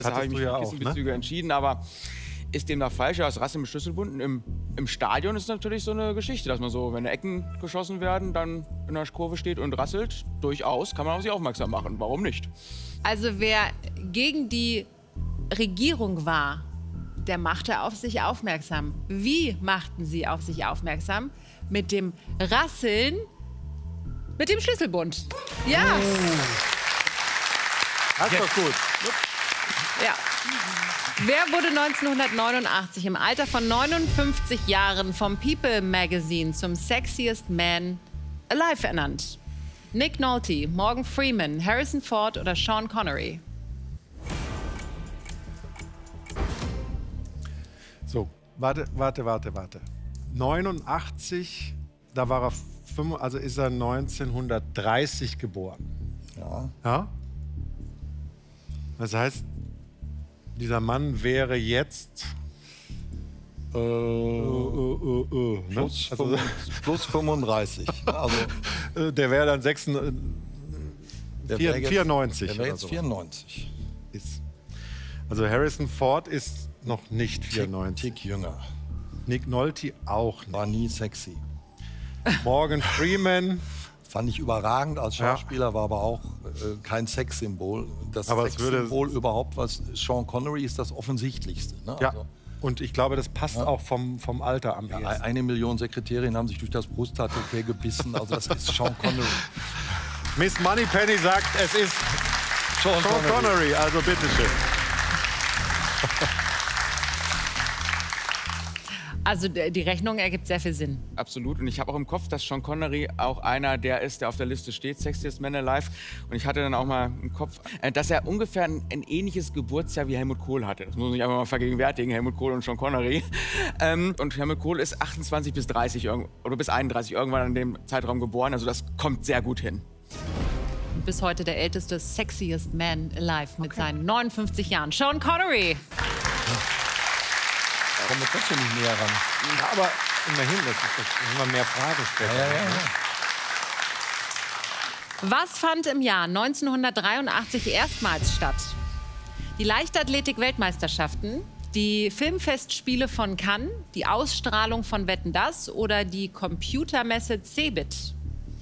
Das habe ich mich für Kissenbezüge entschieden, aber ist demnach falsch. Ja, das Rasseln mit Schlüsselbunden im Stadion ist natürlich so eine Geschichte, dass man so, wenn Ecken geschossen werden, dann in der Kurve steht und rasselt. Durchaus kann man auf sich aufmerksam machen. Warum nicht? Also wer gegen die Regierung war, der machte auf sich aufmerksam. Wie machten sie auf sich aufmerksam? Mit dem Rasseln mit dem Schlüsselbund. Ja. Das ist doch gut. Ja. Wer wurde 1989 im Alter von 59 Jahren vom People Magazine zum Sexiest Man Alive ernannt? Nick Nolte, Morgan Freeman, Harrison Ford oder Sean Connery? So, warte. 89, da war er, also ist er 1930 geboren. Ja? Das heißt, dieser Mann wäre jetzt plus 35. Also, der wäre dann 94. Der wäre jetzt 94. Ist. Also Harrison Ford ist noch nicht 94. Tick jünger. Nick Nolte auch nicht. War nie sexy. Morgan Freeman. Fand ich überragend als Schauspieler, war aber auch kein Sexsymbol. Das Sexsymbol überhaupt, was Sean Connery ist, das offensichtlichste. Ne? Ja, also, und ich glaube, das passt auch vom Alter am ehesten. 1 Million Sekretärinnen haben sich durch das Brusttattoo gebissen, also das ist Sean Connery. Miss Moneypenny sagt, es ist Sean Connery, also bitteschön. Also die Rechnung ergibt sehr viel Sinn. Absolut. Und ich habe auch im Kopf, dass Sean Connery auch einer der ist, der auf der Liste steht, Sexiest Man Alive. Und ich hatte dann auch mal im Kopf, dass er ungefähr ein ähnliches Geburtsjahr wie Helmut Kohl hatte. Das muss man sich einfach mal vergegenwärtigen, Helmut Kohl und Sean Connery. Und Helmut Kohl ist 28 bis 30 oder bis 31 irgendwann in dem Zeitraum geboren. Also das kommt sehr gut hin. Bis heute der älteste Sexiest Man Alive mit seinen 59 Jahren. Sean Connery. Kommen wir trotzdem nicht näher ran. Ja, aber immerhin, das ist immer mehr Fragen später. Was fand im Jahr 1983 erstmals statt? Die Leichtathletik-Weltmeisterschaften, die Filmfestspiele von Cannes, die Ausstrahlung von Wetten, dass oder die Computermesse CeBIT?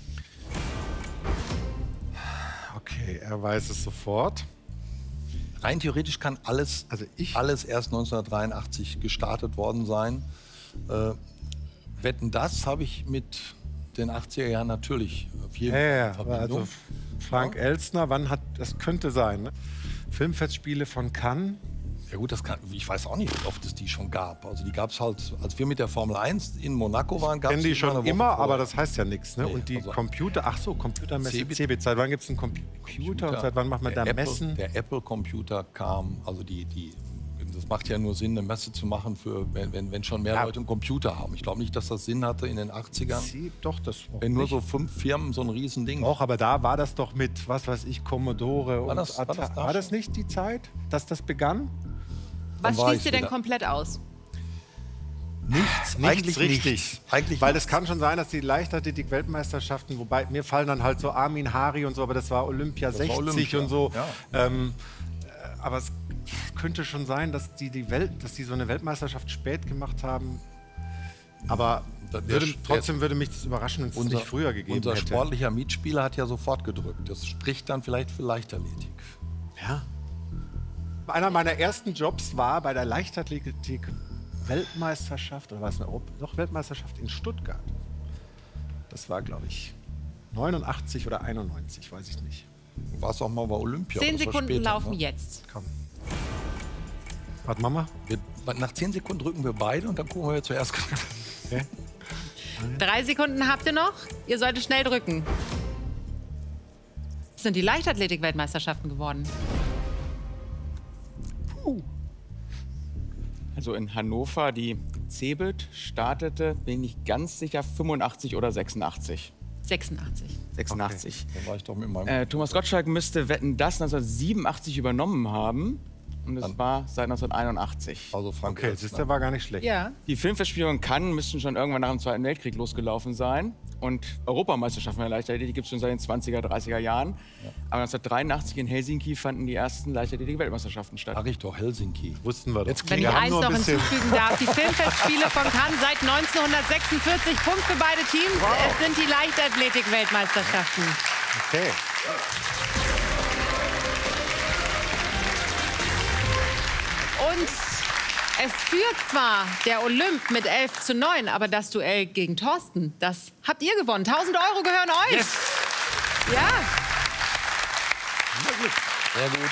Okay, er weiß es sofort. Rein theoretisch kann alles, alles erst 1983 gestartet worden sein. Wetten, das habe ich mit den 80er Jahren natürlich viel Verbindung. Also Frank Elstner, wann hat, das könnte sein, ne? Filmfestspiele von Cannes. Ja gut, ich weiß auch nicht, wie oft es die schon gab. Also die gab es halt, als wir mit der Formel 1 in Monaco waren, gab es die schon immer, aber das heißt ja nichts. Ne? Nee, und die also Computermesse CeBIT. Seit wann gibt es einen Computer und seit wann macht man da Messen? Der Apple-Computer kam, also das macht ja nur Sinn, eine Messe zu machen, für, wenn schon mehr Leute einen Computer haben. Ich glaube nicht, dass das Sinn hatte in den 80ern. Doch, das wenn nur so 5 Firmen so ein Riesending. Auch, aber da war das doch mit, was weiß ich, Commodore war und war das nicht die Zeit, dass das begann? Was schließt ihr denn komplett aus? Nichts, eigentlich richtig. Nichts. Eigentlich weil es kann schon sein, dass die Leichtathletik-Weltmeisterschaften, wobei mir fallen dann halt so Armin Hari und so, aber das war Olympia 60 und so. Ja. Aber es könnte schon sein, dass die so eine Weltmeisterschaft spät gemacht haben. Aber trotzdem würde mich das überraschen, wenn es nicht früher gegeben hätte. Unser sportlicher Mitspieler hat ja sofort gedrückt. Das spricht dann vielleicht für Leichtathletik. Ja. Einer meiner ersten Jobs war bei der Leichtathletik-Weltmeisterschaft, oder war es eine Weltmeisterschaft in Stuttgart. Das war, glaube ich, 89 oder 91, weiß ich nicht. War es auch mal bei Olympia? 10 Sekunden laufen jetzt. Komm. Warte, Mama. Nach 10 Sekunden drücken wir beide und dann gucken wir zuerst. Okay. 3 Sekunden habt ihr noch. Ihr solltet schnell drücken. Es sind die Leichtathletik-Weltmeisterschaften geworden. Also in Hannover, die CeBIT startete, bin ich ganz sicher, 85 oder 86. 86. 86. Okay. Da war ich doch mit meinem Thomas Gottschalk müsste Wetten, dass 1987 übernommen haben. Und das war seit 1981. Also Frank Okay, der war gar nicht schlecht. Ja. Die Filmfestspiele in Cannes müssten schon irgendwann nach dem Zweiten Weltkrieg losgelaufen sein. und Europameisterschaften der Leichtathletik, die gibt es schon seit den 20er, 30er Jahren. Ja. Aber 1983 in Helsinki fanden die ersten Leichtathletik-Weltmeisterschaften statt. Sag ich doch, Helsinki. Wussten wir doch. Wenn ich eins noch hinzufügen darf, die Filmfestspiele von Cannes seit 1946, Punkt für beide Teams. Wow. Es sind die Leichtathletik-Weltmeisterschaften. Okay. Und es führt zwar der Olymp mit 11:9, aber das Duell gegen Thorsten, das habt ihr gewonnen. 1.000 € gehören euch. Yes. Ja. Sehr gut.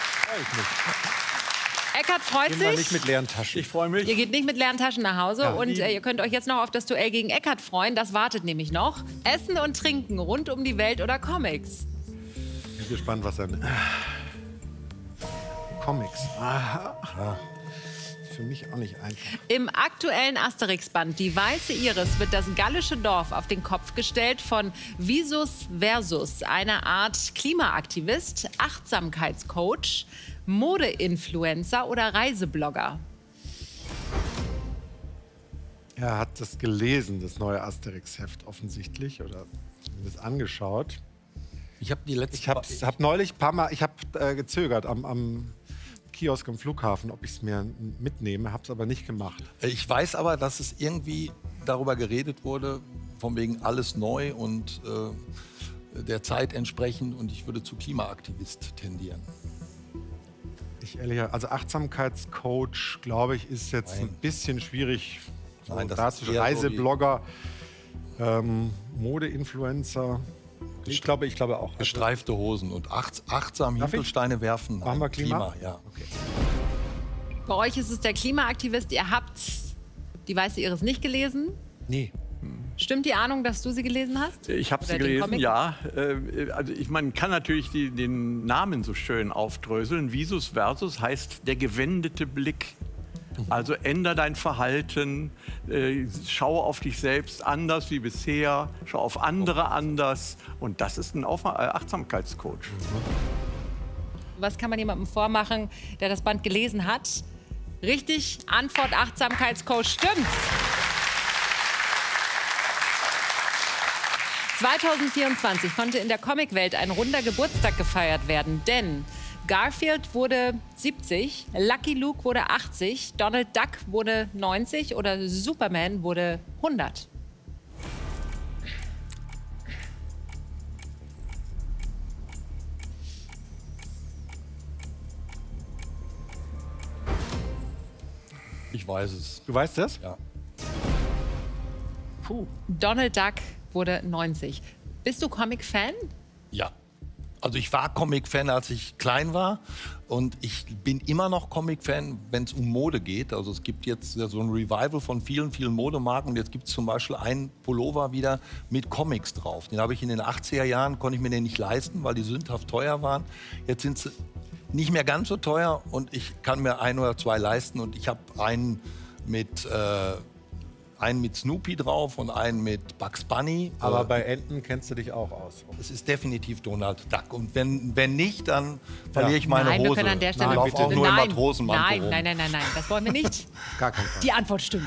Eckart freut Gehen sich. wir nicht mit leeren Taschen. Ich freue mich. Ihr geht nicht mit leeren Taschen nach Hause und ihr könnt euch jetzt noch auf das Duell gegen Eckart freuen. Das wartet nämlich noch. Essen und Trinken rund um die Welt oder Comics? Ich bin gespannt, was er nimmt. Comics. Aha. Ja. Für mich auch nicht einfach. Im aktuellen Asterix-Band Die Weiße Iris wird das gallische Dorf auf den Kopf gestellt von Visus Versus, einer Art Klimaaktivist, Achtsamkeitscoach, Modeinfluencer oder Reiseblogger. Er hat das gelesen, das neue Asterix-Heft offensichtlich, oder zumindest angeschaut. Ich habe die letzte... Ich hab neulich ein paar Mal, ich habe gezögert am Kiosk am Flughafen, ob ich es mir mitnehme, habe es aber nicht gemacht. Ich weiß aber, dass es irgendwie darüber geredet wurde, von wegen alles neu und der Zeit entsprechend, und ich würde zu Klimaaktivist tendieren. Also Achtsamkeitscoach, glaube ich, ist jetzt ein bisschen schwierig. Nein, das ist Reiseblogger, Modeinfluencer. Ich glaube auch. Gestreifte Hosen und achtsam Hinkelsteine werfen. Machen wir Klima? Ja. Okay. Bei euch ist es der Klimaaktivist. Ihr habt Die Weiße Iris nicht gelesen. Nee. Stimmt die Ahnung, dass du sie gelesen hast? Ich habe sie gelesen, ja. Also man kann natürlich den Namen so schön aufdröseln. Visus Versus heißt der gewendete Blick. Also änder dein Verhalten, schau auf dich selbst anders wie bisher, schau auf andere anders. Und das ist ein Achtsamkeitscoach. Was kann man jemandem vormachen, der das Band gelesen hat? Richtig, Antwort Achtsamkeitscoach, stimmt. 2024 konnte in der Comicwelt ein runder Geburtstag gefeiert werden, denn Garfield wurde 70, Lucky Luke wurde 80, Donald Duck wurde 90 oder Superman wurde 100. Ich weiß es. Du weißt das? Ja. Puh. Donald Duck wurde 90. Bist du Comic-Fan? Ja. Also ich war Comic-Fan, als ich klein war, und ich bin immer noch Comic-Fan, wenn es um Mode geht. Also es gibt jetzt so ein Revival von vielen, vielen Modemarken, und jetzt gibt es zum Beispiel einen Pullover wieder mit Comics drauf. Den habe ich in den 80er Jahren, konnte ich mir den nicht leisten, weil die sündhaft teuer waren. Jetzt sind sie nicht mehr ganz so teuer und ich kann mir ein oder zwei leisten, und ich habe einen mit Snoopy drauf und einen mit Bugs Bunny. Aber bei Enten kennst du dich auch aus. Es ist definitiv Donald Duck. Und wenn nicht, dann verliere ich meine Hose. Wir können an der Stelle ich laufe auch nur im Matrosenmantel rum. Nein, das wollen wir nicht. Gar kein Fall. Die Antwort stimmt.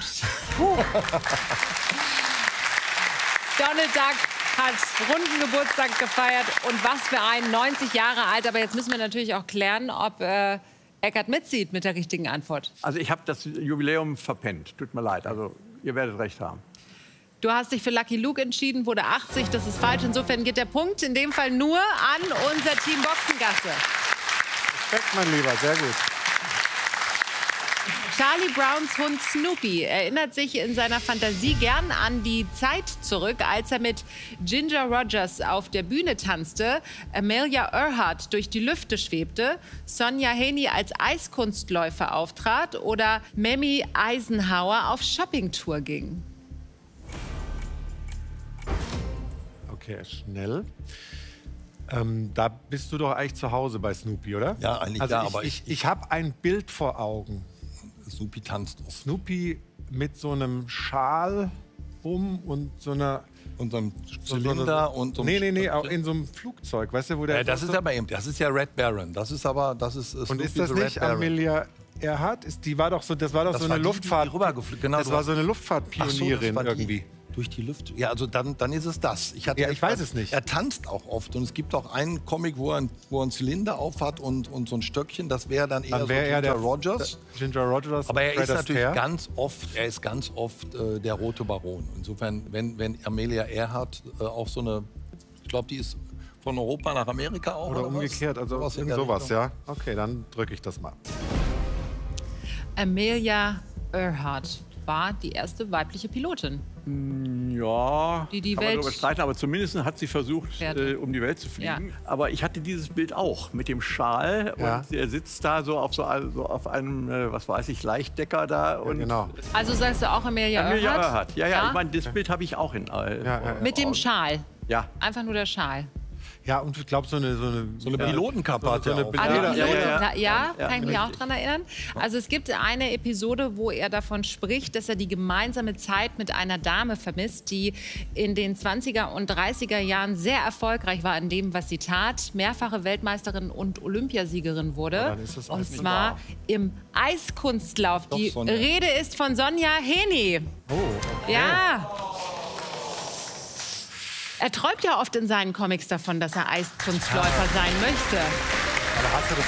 Donald Duck hat runden Geburtstag gefeiert, und was für einen, 90 Jahre alt. Aber jetzt müssen wir natürlich auch klären, ob Eckart mitzieht mit der richtigen Antwort. Also ich habe das Jubiläum verpennt, tut mir leid, also ihr werdet recht haben. Du hast dich für Lucky Luke entschieden, wurde 80, das ist falsch. Insofern geht der Punkt in dem Fall nur an unser Team Boxengasse. Respekt, mein Lieber, sehr gut. Charlie Browns Hund Snoopy erinnert sich in seiner Fantasie gern an die Zeit zurück, als er mit Ginger Rogers auf der Bühne tanzte, Amelia Earhart durch die Lüfte schwebte, Sonja Henie als Eiskunstläufer auftrat oder Mamie Eisenhower auf Shoppingtour ging. Okay, schnell. Da bist du doch eigentlich zu Hause bei Snoopy, oder? Ja, eigentlich also ja, aber ich habe ein Bild vor Augen. Snoopy tanzt oft. Snoopy mit so einem Schal und so einer... Und so einem Zylinder und so einem... Nee, auch in so einem Flugzeug, weißt du, wo der... das ist aber eben, das ist ja Red Baron. Das ist Snoopy und ist das nicht Amelia Earhart? Das war doch so eine Luftfahrt... Genau, das war so eine Luftfahrtpionierin irgendwie. Durch die Lüfte. Ja, also dann ist es das. Ich weiß es nicht. Er tanzt auch oft. Und es gibt auch einen Comic, wo er einen Zylinder aufhat und so ein Stöckchen. Das wäre dann eher Ginger Rogers. Ginger Rogers. Aber er ist natürlich ganz oft der rote Baron. Insofern, wenn Amelia Earhart auch so eine, ich glaube, die ist von Europa nach Amerika auch. Oder umgekehrt, also sowas, ja. Okay, dann drücke ich das mal. Amelia Earhart war die erste weibliche Pilotin. Ja, die kann man Welt darüber streiten, aber zumindest hat sie versucht, um die Welt zu fliegen. Ja. Aber ich hatte dieses Bild auch mit dem Schal und er sitzt da so auf einem, was weiß ich, Leichtdecker da. Und Genau. Also sagst du auch Amelia Earhart? Ja, ich meine, das Bild habe ich auch in Mit dem Schal? Ja. Einfach nur der Schal? Ja, und ich glaube, so eine Pilotenkappe hat er auch. Ja, kann ich mich auch dran erinnern. Also es gibt eine Episode, wo er davon spricht, dass er die gemeinsame Zeit mit einer Dame vermisst, die in den 20er und 30er Jahren sehr erfolgreich war in dem, was sie tat. Mehrfache Weltmeisterin und Olympiasiegerin wurde. Und zwar im Eiskunstlauf. Die Rede ist von Sonja Henie. Oh, okay. Ja. Er träumt ja oft in seinen Comics davon, dass er Eiskunstläufer sein möchte. Aber hast du das?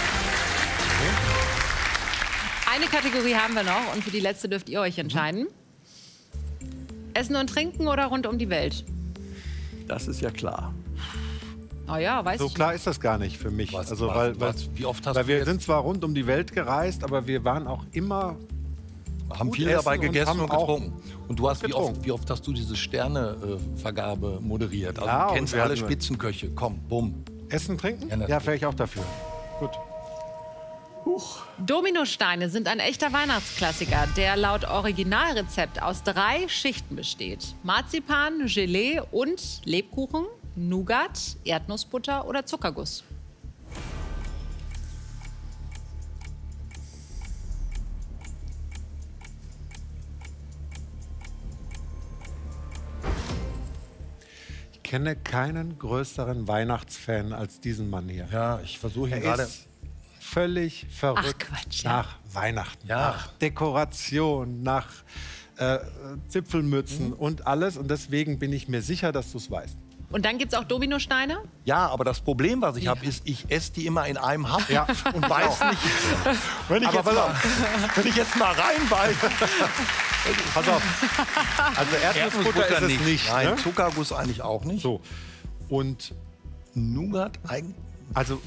Eine Kategorie haben wir noch und für die letzte dürft ihr euch entscheiden. Essen und Trinken oder rund um die Welt? Das ist ja klar. Oh ja, weiß So ich klar ist das gar nicht für mich. Wie oft hast weil du wir jetzt sind zwar rund um die Welt gereist, aber wir waren auch immer haben viel essen dabei und gegessen und haben getrunken. Und du hast getrunken. wie oft hast du diese Sternevergabe moderiert? Also Ja, du kennst und wir alle hatten- Spitzenköche. Komm, bumm. Essen, trinken? Ja, natürlich. Ja, wäre ich auch dafür. Gut. Dominosteine sind ein echter Weihnachtsklassiker, der laut Originalrezept aus 3 Schichten besteht. Marzipan, Gelee und Lebkuchen, Nougat, Erdnussbutter oder Zuckerguss. Ich kenne keinen größeren Weihnachtsfan als diesen Mann hier. Ja, ich versuche ihn Er gerade. ist völlig verrückt Quatsch, nach Weihnachten, Ja. nach Dekoration, nach Zipfelmützen und alles. Und deswegen bin ich mir sicher, dass du es weißt. Und dann gibt es auch Dominosteine. Ja, aber das Problem, was ich habe, ist, ich esse die immer in einem Happen und weiß nicht, wenn ich jetzt mal reinbeiße. Pass auf. Also Erdnussbutter ist es nicht. Nein, Ne? Zuckerguss eigentlich auch nicht. So. Und Nougat eigentlich also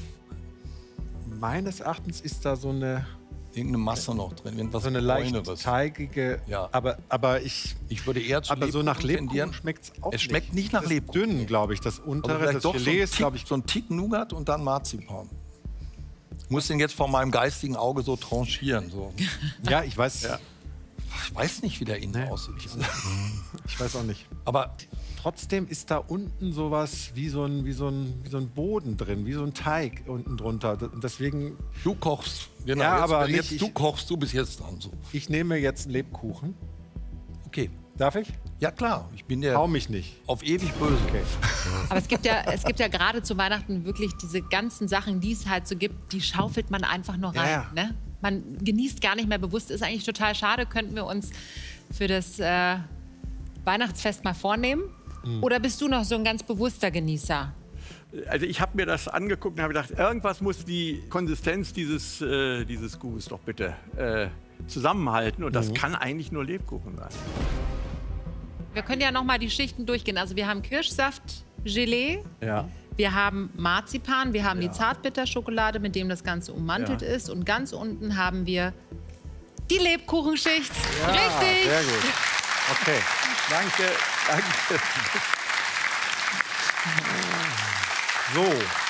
meines Erachtens ist da so eine irgendeine Masse noch drin, irgendwas so eine leicht Bräuneres. teigige, Ja. aber ich würde eher zu aber so nach Lebkuchen tendieren. Lebkuchen schmeckt es auch Es schmeckt nicht nach Das ist Lebkuchen. dünn, glaube ich. Das untere, Also vielleicht das doch Gelee ist, glaube ich, so ein Tick Nougat und dann Marzipan. Ich muss den jetzt vor meinem geistigen Auge so tranchieren. So. ja, ich weiß, Ich weiß nicht, wie der innen aussieht. ich weiß auch nicht. Aber Trotzdem ist da unten sowas wie so ein Boden drin, wie so ein Teig unten drunter. Deswegen, du kochst. Genau, Ja, jetzt, aber wenn nicht jetzt du ich. kochst, du bist jetzt dran. So. ich nehme jetzt einen Lebkuchen. Okay. Darf ich? Ja klar, ich bin der Hau mich nicht. auf ewig böse. Okay. Aber es gibt ja gerade zu Weihnachten wirklich diese ganzen Sachen, die es halt so gibt, die schaufelt man einfach nur rein. Ja. Ne? Man genießt gar nicht mehr bewusst. Ist eigentlich total schade. Könnten wir uns für das Weihnachtsfest mal vornehmen? Oder bist du noch so ein ganz bewusster Genießer? Also ich habe mir das angeguckt und habe gedacht, irgendwas muss die Konsistenz dieses Kuchens doch bitte zusammenhalten. Und das kann eigentlich nur Lebkuchen sein. Wir können ja noch mal die Schichten durchgehen. Also wir haben Kirschsaft, Gelee, Ja. wir haben Marzipan, wir haben die Zartbitterschokolade, mit dem das Ganze ummantelt ist. Und ganz unten haben wir die Lebkuchenschicht. Richtig! Sehr gut. Okay. Danke, danke. So.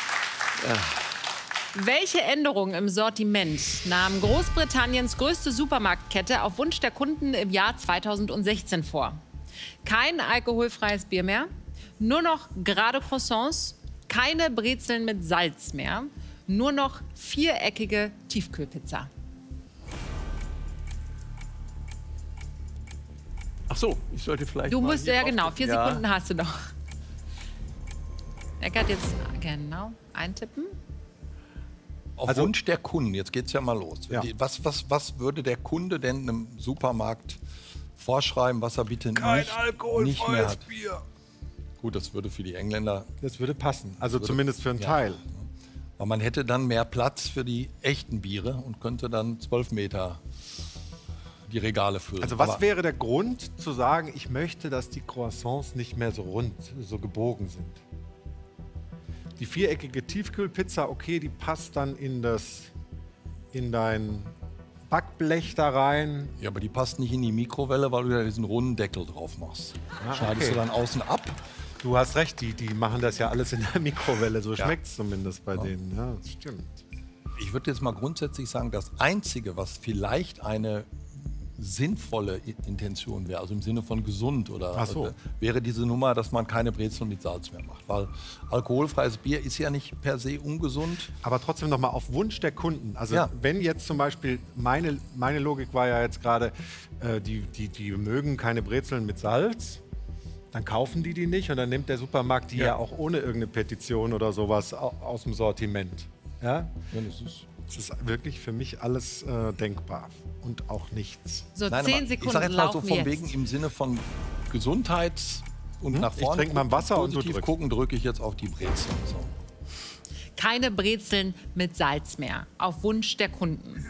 Welche Änderungen im Sortiment nahm Großbritanniens größte Supermarktkette auf Wunsch der Kunden im Jahr 2016 vor? Kein alkoholfreies Bier mehr, nur noch gerade Croissants, keine Brezeln mit Salz mehr, nur noch viereckige Tiefkühlpizza. Ach so, ich sollte vielleicht. Du mal musst, hier ja drauf genau, gucken. 4 Sekunden hast du noch. Eckart jetzt genau eintippen. Auf Wunsch der Kunden, jetzt geht's ja mal los. Ja. Was würde der Kunde denn einem Supermarkt vorschreiben, was er bitte nicht mehr hat. Bier. Gut, das würde für die Engländer... Das würde passen, also zumindest für einen Teil. Aber man hätte dann mehr Platz für die echten Biere und könnte dann 12 Meter die Regale füllen. Also was wäre der Grund zu sagen, ich möchte, dass die Croissants nicht mehr so rund, so gebogen sind? Die viereckige Tiefkühlpizza, okay, die passt dann in dein Backblech da rein. Ja, aber die passt nicht in die Mikrowelle, weil du da diesen runden Deckel drauf machst. Schneidest du dann außen ab. Du hast recht, die machen das ja alles in der Mikrowelle. So schmeckt es zumindest bei denen. Ja, das stimmt. Ich würde jetzt mal grundsätzlich sagen, das Einzige, was vielleicht eine sinnvolle Intention wäre, also im Sinne von gesund oder wäre diese Nummer, dass man keine Brezeln mit Salz mehr macht. Weil alkoholfreies Bier ist ja nicht per se ungesund. Aber trotzdem nochmal auf Wunsch der Kunden. Also wenn jetzt zum Beispiel, meine Logik war ja jetzt gerade, die mögen keine Brezeln mit Salz, dann kaufen die nicht und dann nimmt der Supermarkt die ja auch ohne irgendeine Petition oder sowas aus dem Sortiment. Ja? Das ist wirklich für mich alles denkbar und auch nichts. So, 10 Sekunden ich sage jetzt mal so von wegen im Sinne von Gesundheits- und nach vorne. Ich trinke mal Wasser und du drückst. Drücke ich jetzt auf die Brezeln. So. Keine Brezeln mit Salz mehr, auf Wunsch der Kunden.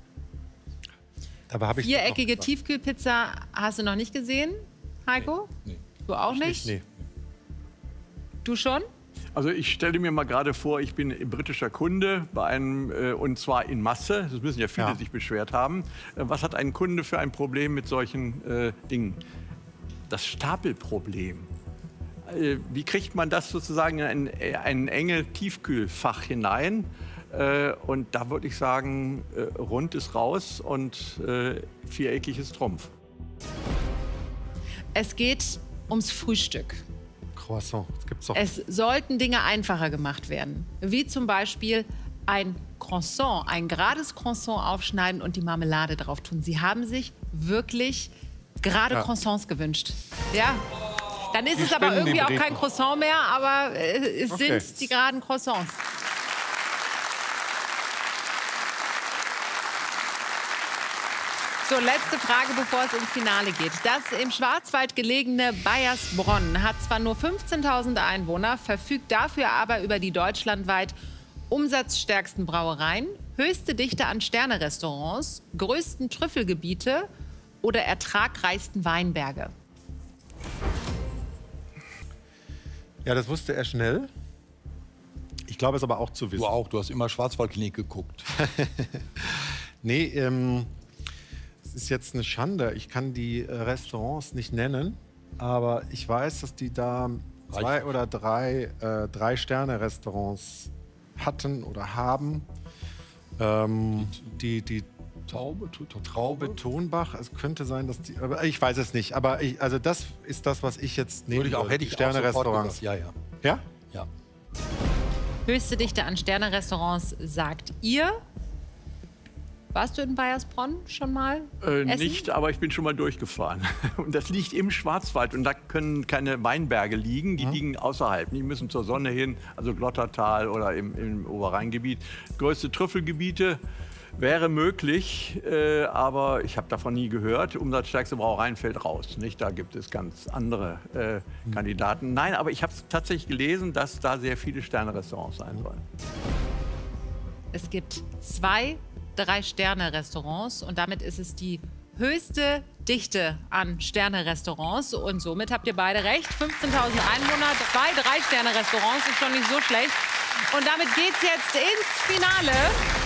Aber ich viereckige Tiefkühlpizza hast du noch nicht gesehen, Heiko? Nee. Du auch nicht? Nee. Du schon? Also ich stelle mir mal gerade vor, ich bin britischer Kunde bei einem, und zwar in Masse, das müssen ja viele sich beschwert haben. Was hat ein Kunde für ein Problem mit solchen Dingen? Das Stapelproblem. Wie kriegt man das sozusagen in ein enge Tiefkühlfach hinein? Und da würde ich sagen, rund ist raus und viereckig ist Trumpf. Es geht ums Frühstück. Croissant, das gibt's doch. Es sollten Dinge einfacher gemacht werden, wie zum Beispiel ein Croissant, ein gerades Croissant aufschneiden und die Marmelade drauf tun. Sie haben sich wirklich gerade Croissants gewünscht. Ja, dann ist es aber irgendwie auch kein Croissant mehr, aber es sind die geraden Croissants. So, letzte Frage, bevor es ins Finale geht. Das im Schwarzwald gelegene Baiersbronn hat zwar nur 15.000 Einwohner, verfügt dafür aber über die deutschlandweit umsatzstärksten Brauereien, höchste Dichte an Sterne-Restaurants, größten Trüffelgebiete oder ertragreichsten Weinberge. Ja, das wusste er schnell. Ich glaube, es aber auch zu wissen. Du auch, du hast immer Schwarzwaldklinik geguckt. Nee, es ist jetzt eine Schande. Ich kann die Restaurants nicht nennen, aber ich weiß, dass die da 2 oder 3 Drei-Sterne-Restaurants hatten oder haben. Die Traube Tonbach. Es könnte sein, dass die. Aber ich weiß es nicht. Aber also das ist das, was ich jetzt nehme. Hätte ich Sterne-Restaurants. Ja. Ja? Ja. Höchste Dichte an Sterne-Restaurants, sagt ihr. Warst du in Baiersbronn schon mal? Nicht, aber ich bin schon mal durchgefahren. Und das liegt im Schwarzwald und da können keine Weinberge liegen, die liegen außerhalb. Die müssen zur Sonne hin, also Glottertal oder im Oberrheingebiet. Größte Trüffelgebiete wäre möglich, aber ich habe davon nie gehört. Umsatzstärkste Brauereien fällt raus. Nicht? Da gibt es ganz andere Kandidaten. Nein, aber ich habe tatsächlich gelesen, dass da sehr viele Sterne-Restaurants sein sollen. Es gibt 2 Drei-Sterne-Restaurants und damit ist es die höchste Dichte an Sterne-Restaurants und somit habt ihr beide recht. 15.000 Einwohner, 2 Drei-Sterne-Restaurants ist schon nicht so schlecht. Und damit geht's jetzt ins Finale.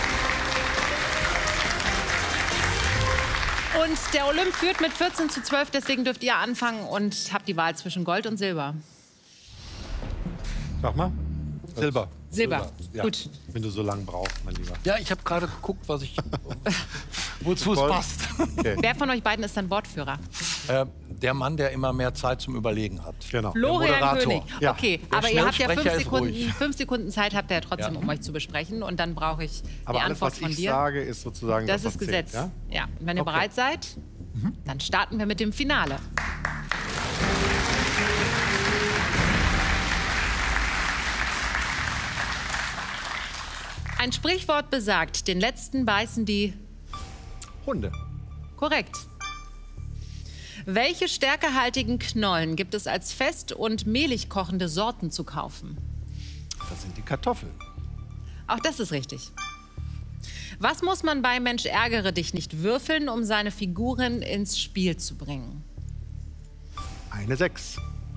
Und der Olymp führt mit 14:12, deswegen dürft ihr anfangen und habt die Wahl zwischen Gold und Silber. Sag mal. Silber. Silber. Ja. Gut. Wenn du so lange brauchst, mein Lieber. Ja, ich habe gerade geguckt, wozu es passt. Okay. Wer von euch beiden ist dann Wortführer? Der Mann, der immer mehr Zeit zum Überlegen hat. Genau. Florian König. Ja. Okay, aber ihr habt ja Schnellsprecher ist ruhig. 5 Sekunden Zeit, habt ihr ja trotzdem, um euch zu besprechen. Und dann brauche ich die Aber alles, Antwort was von ich dir. sage, ist sozusagen Das was ist zählt, Gesetz. ja? Ja. Und wenn ihr bereit seid, dann starten wir mit dem Finale. Ein Sprichwort besagt, den letzten beißen die Hunde. Korrekt. Welche stärkehaltigen Knollen gibt es als fest und mehlig kochende Sorten zu kaufen? Das sind die Kartoffeln. Auch das ist richtig. Was muss man bei Mensch ärgere dich nicht würfeln, um seine Figuren ins Spiel zu bringen? Eine 6.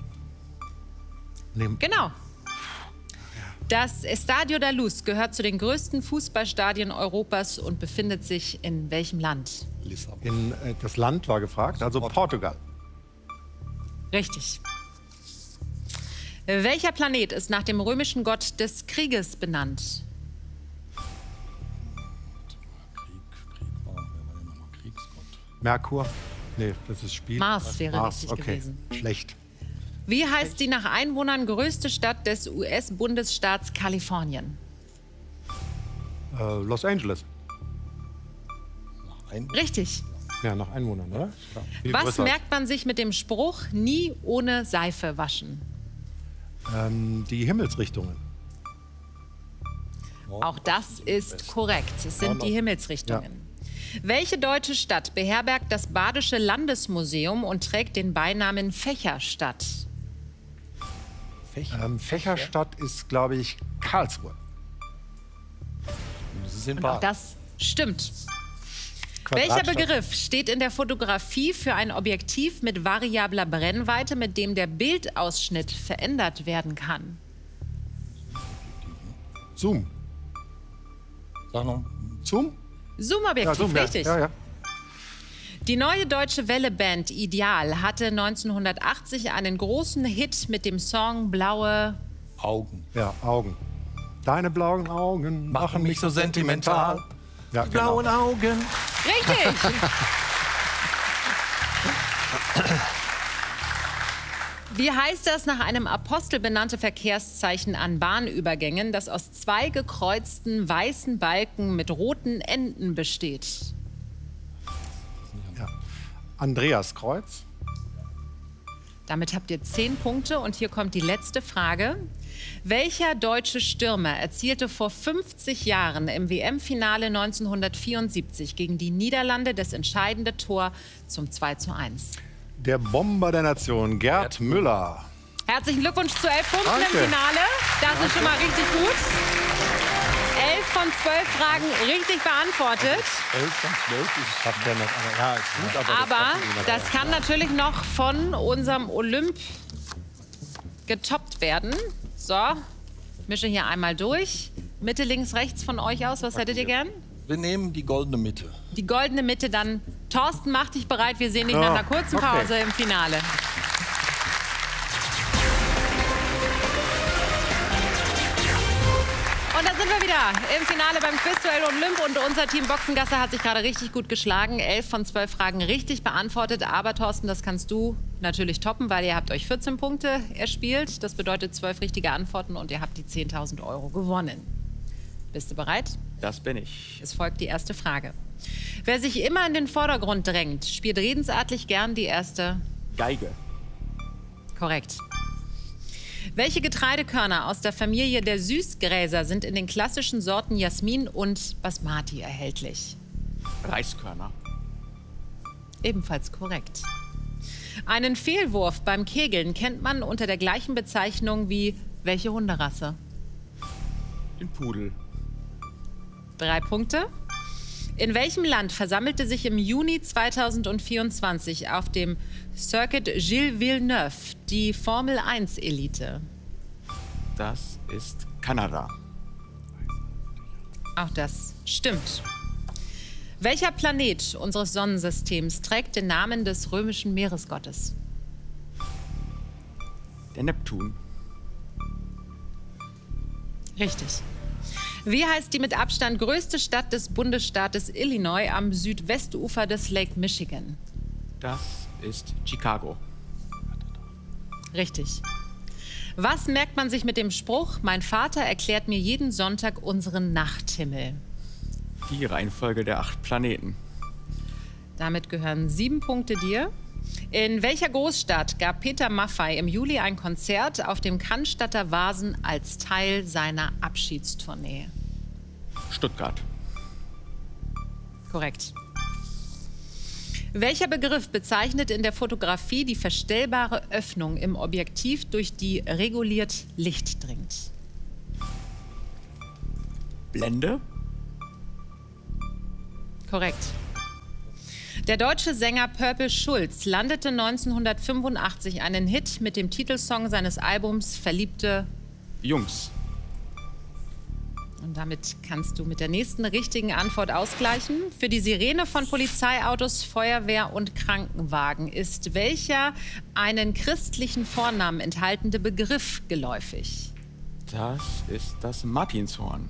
Genau. Das Estadio da Luz gehört zu den größten Fußballstadien Europas und befindet sich in welchem Land? Lissabon. Das Land war gefragt, also Portugal. Richtig. Welcher Planet ist nach dem römischen Gott des Krieges benannt? Merkur? Nee, das ist Spiel. Mars wäre Mars, richtig gewesen. Schlecht. Wie heißt die nach Einwohnern größte Stadt des US-Bundesstaats Kalifornien? Los Angeles. Richtig. Ja, nach Einwohnern, oder? Ja, viel Was größer. merkt man sich mit dem Spruch, nie ohne Seife waschen? Die Himmelsrichtungen. Auch das ist korrekt. Es sind die Himmelsrichtungen. Welche deutsche Stadt beherbergt das Badische Landesmuseum und trägt den Beinamen Fächerstadt? Fächerstadt ist, glaube ich, Karlsruhe. Das ist in Und auch Baden. das stimmt. Welcher Quadratstadt. Begriff steht in der Fotografie für ein Objektiv mit variabler Brennweite, mit dem der Bildausschnitt verändert werden kann? Zoom. Sag noch. Zoom? Zoom-Objektiv, Zoom, ja. richtig. Ja, ja. Die neue deutsche Welle-Band Ideal hatte 1980 einen großen Hit mit dem Song Blaue. Augen. Ja, Augen. Deine blauen Augen Machen mich so sentimental. Ja, genau. Blauen Augen. Richtig! Wie heißt das nach einem Apostel benannte Verkehrszeichen an Bahnübergängen, das aus 2 gekreuzten weißen Balken mit roten Enden besteht? Ja. Andreaskreuz. Damit habt ihr 10 Punkte und hier kommt die letzte Frage. Welcher deutsche Stürmer erzielte vor 50 Jahren im WM-Finale 1974 gegen die Niederlande das entscheidende Tor zum 2:1? Der Bomber der Nation, Gerd Müller. Herzlichen Glückwunsch zu 11 Punkten Danke. im Finale. Das ist schon mal richtig gut. 11 von 12 Fragen richtig beantwortet. 11 von 12 ist Schafft der noch. Ja, ist gut, Aber das kann natürlich noch von unserem Olymp getoppt werden. So, ich mische hier einmal durch. Mitte, links, rechts von euch aus. Was hättet ihr gern? Wir nehmen die goldene Mitte. Die goldene Mitte dann. Thorsten, mach dich bereit. Wir sehen dich nach einer kurzen okay. Pause im Finale. Und da sind wir wieder im Finale beim Quizduell Olymp und unser Team Boxengasse hat sich gerade richtig gut geschlagen. 11 von 12 Fragen richtig beantwortet. Aber Thorsten, das kannst du natürlich toppen, weil ihr habt euch 14 Punkte erspielt. Das bedeutet 12 richtige Antworten und ihr habt die 10.000 € gewonnen. Bist du bereit? Das bin ich. Es folgt die erste Frage. Wer sich immer in den Vordergrund drängt, spielt redensartlich gern die erste. Geige. Korrekt. Welche Getreidekörner aus der Familie der Süßgräser sind in den klassischen Sorten Jasmin und Basmati erhältlich? Reiskörner. Ebenfalls korrekt. Einen Fehlwurf beim Kegeln kennt man unter der gleichen Bezeichnung wie welche Hunderasse? Den Pudel. 3 Punkte. In welchem Land versammelte sich im Juni 2024 auf dem Circuit Gilles Villeneuve die Formel-1-Elite? Das ist Kanada. Auch das stimmt. Welcher Planet unseres Sonnensystems trägt den Namen des römischen Meeresgottes? Der Neptun. Richtig. Wie heißt die mit Abstand größte Stadt des Bundesstaates Illinois am Südwestufer des Lake Michigan? Das ist Chicago. Richtig. Was merkt man sich mit dem Spruch, mein Vater erklärt mir jeden Sonntag unseren Nachthimmel? Die Reihenfolge der 8 Planeten. Damit gehören 7 Punkte dir. In welcher Großstadt gab Peter Maffay im Juli ein Konzert auf dem Cannstatter Vasen als Teil seiner Abschiedstournee? Stuttgart. Korrekt. Welcher Begriff bezeichnet in der Fotografie die verstellbare Öffnung im Objektiv, durch die reguliert Licht dringt? Blende? Korrekt. Der deutsche Sänger Purple Schulz landete 1985 einen Hit mit dem Titelsong seines Albums Verliebte Jungs. Und damit kannst du mit der nächsten richtigen Antwort ausgleichen. Für die Sirene von Polizeiautos, Feuerwehr und Krankenwagen ist welcher einen christlichen Vornamen enthaltende Begriff geläufig? Das ist das Martinshorn.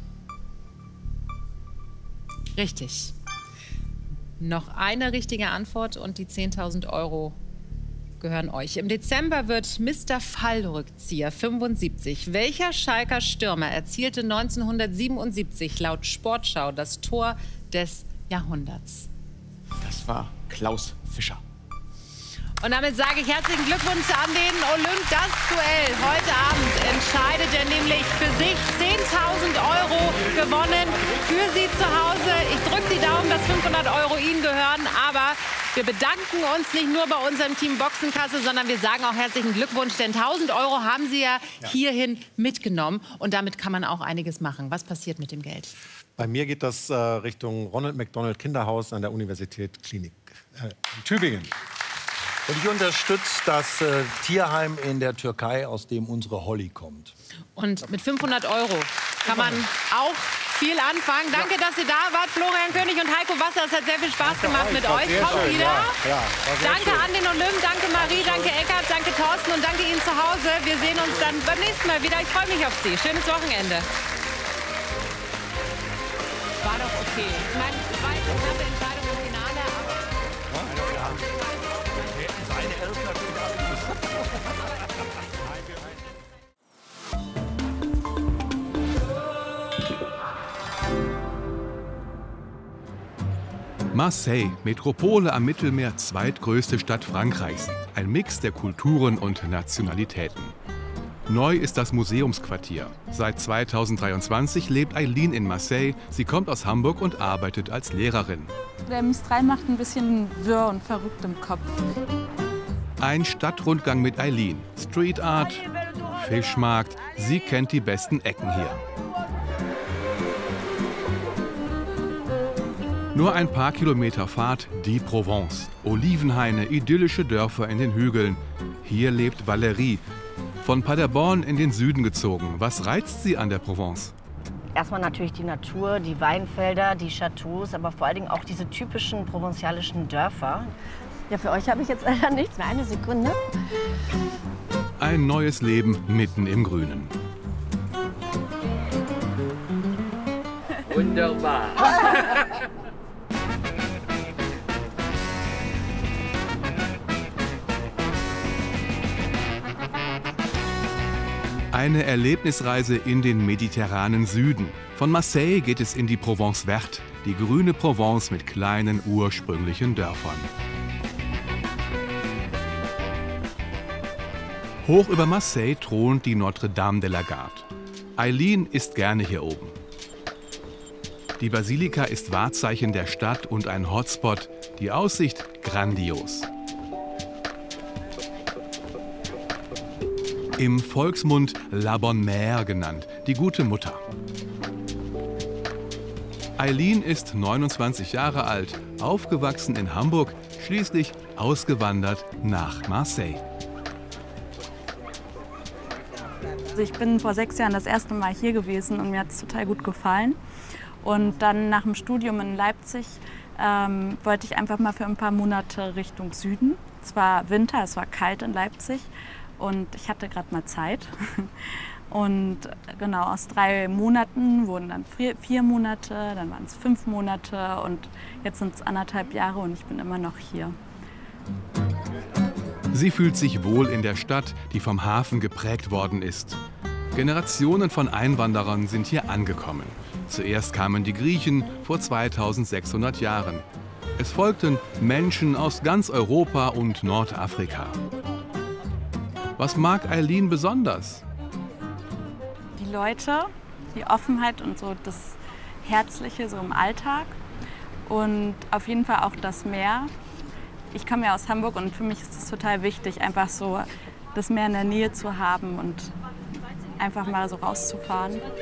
Richtig. Noch eine richtige Antwort und die 10.000 € gehören euch. Im Dezember wird Mr. Fallrückzieher 75. Welcher Schalker Stürmer erzielte 1977 laut Sportschau das Tor des Jahrhunderts? Das war Klaus Fischer. Und damit sage ich herzlichen Glückwunsch an den Olymp. Das Duell heute Abend entscheidet er nämlich für sich. 10.000 € gewonnen für Sie zu Hause. Ich drücke die Daumen, dass 500 € Ihnen gehören. Aber wir bedanken uns nicht nur bei unserem Team Boxenkasse, sondern wir sagen auch herzlichen Glückwunsch. Denn 1.000 € haben Sie ja hierhin mitgenommen. Und damit kann man auch einiges machen. Was passiert mit dem Geld? Bei mir geht das Richtung Ronald McDonald Kinderhaus an der Universität Klinik in Tübingen. Und ich unterstütze das Tierheim in der Türkei, aus dem unsere Holly kommt. Und mit 500 € kann man auch viel anfangen. Danke, dass ihr da wart, Florian König und Heiko Wasser. Es hat sehr viel Spaß gemacht mit euch. Kommt wieder. Danke an den Olymp, danke Marie, danke Eckart, danke Thorsten und danke Ihnen zu Hause. Wir sehen uns dann beim nächsten Mal wieder. Ich freue mich auf Sie. Schönes Wochenende. War doch okay. Ich meine, es war jetzt eine knappe Entscheidung im Finale, aber... Marseille, Metropole am Mittelmeer, zweitgrößte Stadt Frankreichs. Ein Mix der Kulturen und Nationalitäten. Neu ist das Museumsquartier. Seit 2023 lebt Eileen in Marseille. Sie kommt aus Hamburg und arbeitet als Lehrerin. Der Mistral macht ein bisschen wirr und verrückt im Kopf. Ein Stadtrundgang mit Eileen. Street Art, Fischmarkt. Sie kennt die besten Ecken hier. Nur ein paar Kilometer Fahrt, die Provence. Olivenhaine, idyllische Dörfer in den Hügeln. Hier lebt Valérie. Von Paderborn in den Süden gezogen. Was reizt sie an der Provence? Erstmal natürlich die Natur, die Weinfelder, die Chateaus, aber vor allen Dingen auch diese typischen provinzialischen Dörfer. Ja, für euch habe ich jetzt leider nichts mehr. Eine Sekunde. Ein neues Leben mitten im Grünen. Wunderbar. Eine Erlebnisreise in den mediterranen Süden. Von Marseille geht es in die Provence Verte, die grüne Provence mit kleinen ursprünglichen Dörfern. Hoch über Marseille thront die Notre-Dame de la Garde. Eileen ist gerne hier oben. Die Basilika ist Wahrzeichen der Stadt und ein Hotspot. Die Aussicht grandios. Im Volksmund La Bonne Mère genannt, die gute Mutter. Eileen ist 29 Jahre alt, aufgewachsen in Hamburg, schließlich ausgewandert nach Marseille. Also ich bin vor 6 Jahren das erste Mal hier gewesen und mir hat es total gut gefallen. Und dann nach dem Studium in Leipzig wollte ich einfach mal für ein paar Monate Richtung Süden. Es war Winter, es war kalt in Leipzig. Und ich hatte gerade mal Zeit. Und genau, aus 3 Monaten wurden dann 4 Monate, dann waren es 5 Monate und jetzt sind es 1,5 Jahre und ich bin immer noch hier. Sie fühlt sich wohl in der Stadt, die vom Hafen geprägt worden ist. Generationen von Einwanderern sind hier angekommen. Zuerst kamen die Griechen vor 2600 Jahren. Es folgten Menschen aus ganz Europa und Nordafrika. Was mag Eileen besonders? Die Leute, die Offenheit und so das Herzliche so im Alltag und auf jeden Fall auch das Meer. ich komme ja aus Hamburg und für mich ist es total wichtig, einfach so das Meer in der Nähe zu haben und einfach mal so rauszufahren.